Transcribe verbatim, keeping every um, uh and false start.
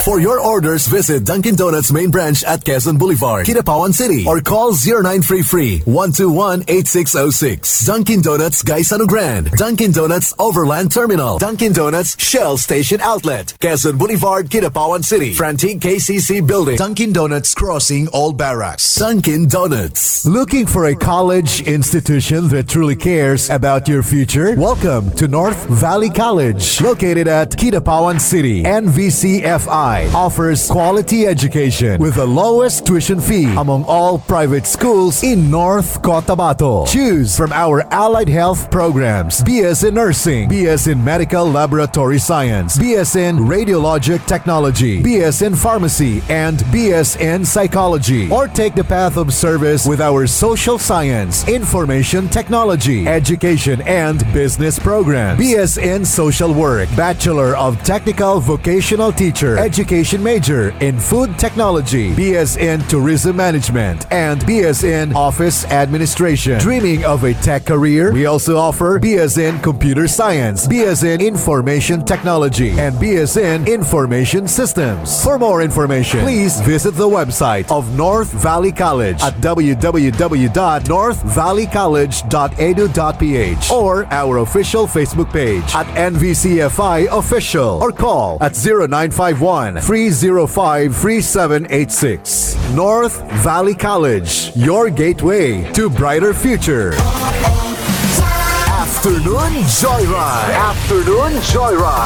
For your orders, visit Dunkin' Donuts main branch at Quezon Boulevard, Kidapawan City, or call zero nine three three, one two one, eight six zero six. Dunkin' Donuts Gaisano Grand, Dunkin' Donuts Overland Terminal, Dunkin' Donuts Shell Station Outlet, Quezon Boulevard, Kidapawan City, Frantic K C C Building, Dunkin' Donuts Crossing Old Barracks. Dunkin' Donuts. Looking for a college institution that truly cares about your future? Welcome to North Valley College, located at Kidapawan City. N V C F I offers quality education with the lowest tuition fee among all private schools in North Cotabato. Choose from our allied health programs: B S in Nursing, B S in Medical Laboratory Science, B S in Radiologic Technology, B S in Pharmacy, and B S in Psychology. Or take the path of service with our Social Science, Information Technology, Education, and Business programs. B S in Social Work, Bachelor of Technical Vocational Teacher, Education major in Food Technology, B S in Tourism Management, and B S in Office Administration. Dreaming of a tech career? We also offer B S in Computer Science, B S in Information Technology, and B S in Information Systems. For more information, please visit the website of North Valley College at w w w dot north valley college dot e d u dot p h or our official Facebook page at N V C F I Official, or call at zero nine five one, three zero five, three seven eight six. North Valley College, your gateway to brighter future. Afternoon Joyride. Afternoon Joyride.